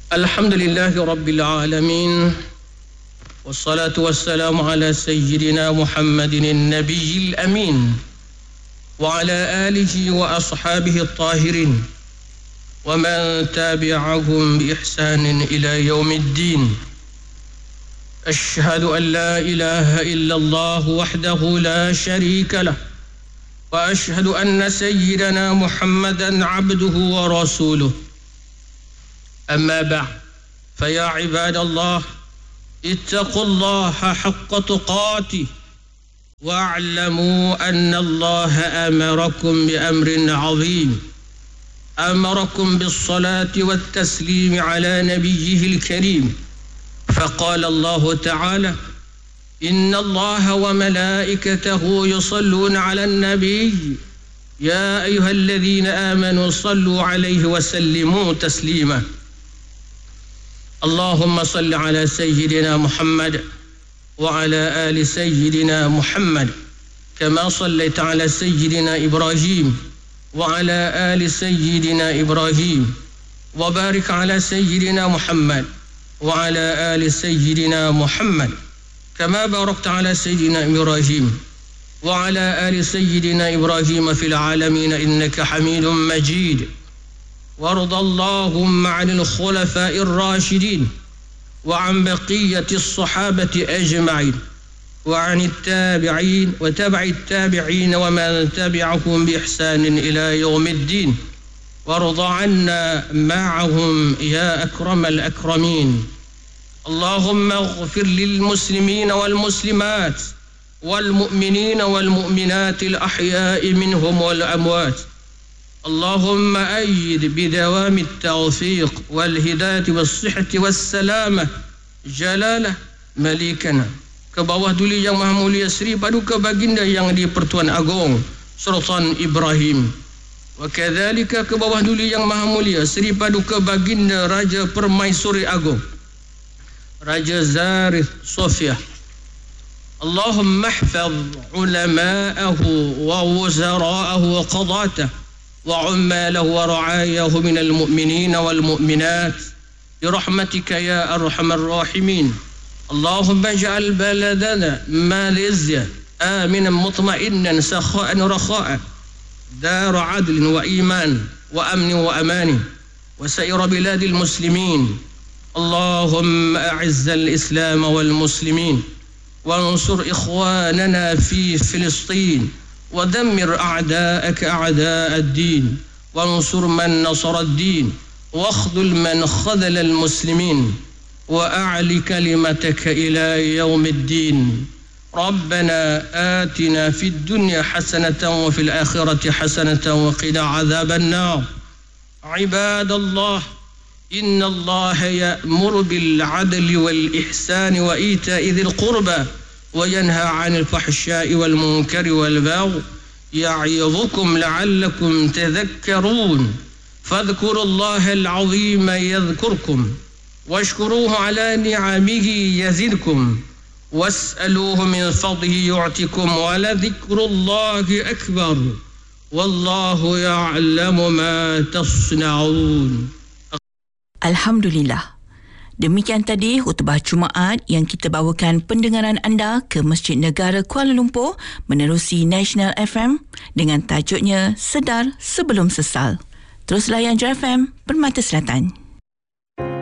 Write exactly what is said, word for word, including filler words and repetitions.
الحمد لله رب العالمين والصلاة والسلام على سيدنا محمد النبي الأمين وعلى آله وأصحابه الطاهرين ومن تابعهم بإحسان إلى يوم الدين. أشهد أن لا إله إلا الله وحده لا شريك له وأشهد أن سيدنا محمدا عبده ورسوله. أما بعد فيا عباد الله اتقوا الله حق تقاته واعلموا أن الله أمركم بأمر عظيم، أمركم بالصلاة والتسليم على نبيه الكريم، فقال الله تعالى: إن الله وملائكته يصلون على النبي يا أيها الذين آمنوا صلوا عليه وسلموا تسليما. اللهم صل على سيدنا محمد وعلى آل سيدنا محمد كما صليت على سيدنا إبراهيم وعلى آل سيدنا إبراهيم، وبارك على سيدنا محمد وعلى آل سيدنا محمد كما باركت على سيدنا إبراهيم وعلى آل سيدنا إبراهيم في العالمين إنك حميد مجيد. وارض اللهم عن الخلفاء الراشدين وعن بقية الصحابة أجمعين وعن التابعين وتبع التابعين ومن تبعهم بإحسان إلى يوم الدين، وارض عنا معهم يا أكرم الأكرمين. اللهم اغفر للمسلمين والمسلمات والمؤمنين والمؤمنات الأحياء منهم والأموات. اللهم أيد بدوام التوفيق والهداية والصحة والسلامة جلالة مليكنا ke bawah duli yang maha mulia Sri Paduka Baginda yang di-Pertuan Agong Sultan Ibrahim, wa kadzalika ke bawah duli yang maha mulia Sri Paduka Baginda Raja Permaisuri Agong Raja Zarif Sofia. Allahumma ihfaz ulama'ahu wa wuzara'ahu wa qadatahu وعماله ورعايه من المؤمنين والمؤمنات برحمتك يا أرحم الراحمين. اللهم اجعل بلدنا ماليزيا آمنا مطمئنا سخاء رخاء دار عدل وإيمان وأمن وأمان وسائر بلاد المسلمين. اللهم أعز الإسلام والمسلمين وانصر إخواننا في فلسطين ودمر أعداءك أعداء الدين وانصر من نصر الدين واخذل من خذل المسلمين وأعل كلمتك إلى يوم الدين. ربنا آتنا في الدنيا حسنة وفي الآخرة حسنة وقنا عذاب النار. عباد الله إن الله يأمر بالعدل والإحسان وإيتاء ذي القربى وينهى عن الفحشاء والمنكر والبغي يعظكم لعلكم تذكرون. فاذكروا الله العظيم يذكركم واشكروه على نعمه يزدكم واسألوه من فضله يعطكم ولذكر الله أكبر والله يعلم ما تصنعون. Alhamdulillah. Demikian tadi khutbah Jumaat yang kita bawakan pendengaran anda ke Masjid Negara Kuala Lumpur menerusi National F M dengan tajuknya Sedar Sebelum Sesal. Terus layan J F M Permata Selatan.